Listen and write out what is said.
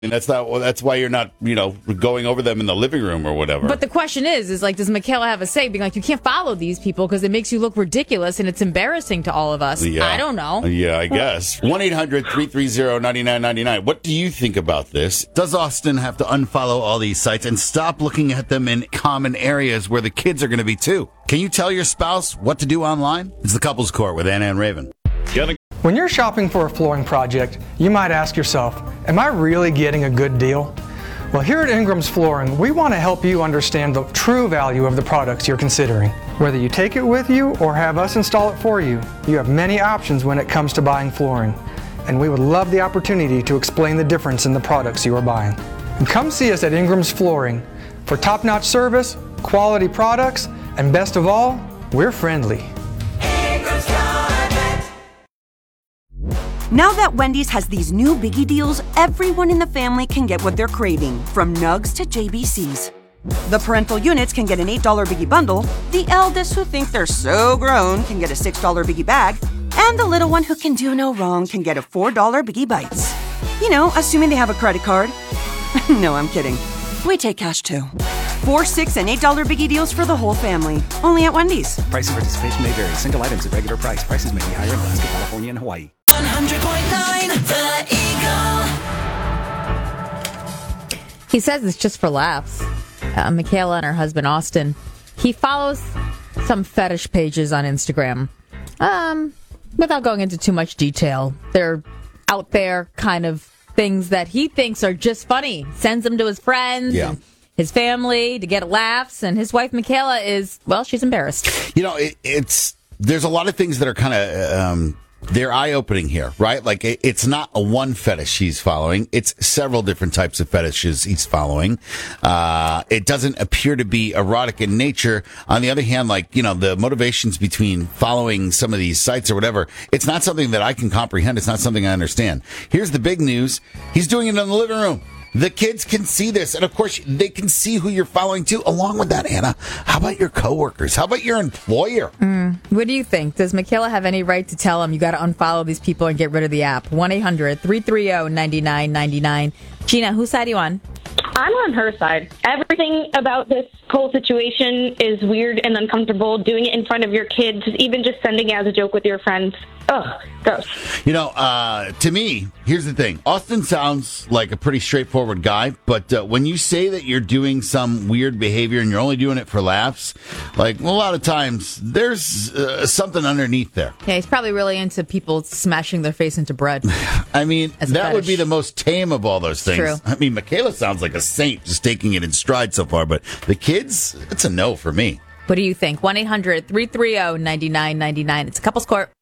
And that's why you're not, going over them in the living room or whatever. But the question is like, does Michaela have a say? Being like, you can't follow these people because it makes you look ridiculous and it's embarrassing to all of us. Yeah. I don't know. Yeah, I guess. 1-800-330-9999. What do you think about this? Does Austin have to unfollow all these sites and stop looking at them in common areas where the kids are going to be too? Can you tell your spouse what to do online? It's the Couples Court with Anna and Raven. When you're shopping for a flooring project, you might ask yourself, am I really getting a good deal? Well, here at Ingram's Flooring, we want to help you understand the true value of the products you're considering. Whether you take it with you or have us install it for you, you have many options when it comes to buying flooring. And we would love the opportunity to explain the difference in the products you are buying. And come see us at Ingram's Flooring for top-notch service, quality products, and best of all, we're friendly. Now that Wendy's has these new biggie deals, everyone in the family can get what they're craving, from nugs to JBCs. The parental units can get an $8 biggie bundle, the eldest who think they're so grown can get a $6 biggie bag, and the little one who can do no wrong can get a $4 biggie bites. Assuming they have a credit card. No, I'm kidding. We take cash too. 4, $6, and $8 biggie deals for the whole family. Only at Wendy's. Price and participation may vary. Single items at regular price. Prices may be higher in Alaska, California, and Hawaii. 100.9 The Eagle. He says it's just for laughs. Michaela and her husband, Austin, he follows some fetish pages on Instagram. Without going into too much detail, they're out there kind of things that he thinks are just funny. Sends them to his friends. Yeah. And his family to get laughs, and his wife Michaela she's embarrassed. There's a lot of things that are kind of they're eye-opening here, right? Like it's not a one fetish he's following; it's several different types of fetishes he's following. It doesn't appear to be erotic in nature. On the other hand, the motivations between following some of these sites or whatever, it's not something that I can comprehend. It's not something I understand. Here's the big news: he's doing it in the living room. The kids can see this, and of course, they can see who you're following too. Along with that, Anna, how about your coworkers? How about your employer? What do you think? Does Michaela have any right to tell him you got to unfollow these people and get rid of the app? 1-800-330-9999. Gina, whose side are you on? I'm on her side. Everything about this whole situation is weird and uncomfortable. Doing it in front of your kids, even just sending it as a joke with your friends. Ugh, gross. To me, here's the thing. Austin sounds like a pretty straightforward guy, but when you say that you're doing some weird behavior and you're only doing it for laughs, a lot of times there's something underneath there. Yeah, he's probably really into people smashing their face into bread. I mean, that would be the most tame of all those things. True. I mean, Michaela sounds like a saint just taking it in stride so far, but the kids, it's a no for me. What do you think? 1-800-330-9999. It's a Couples Court.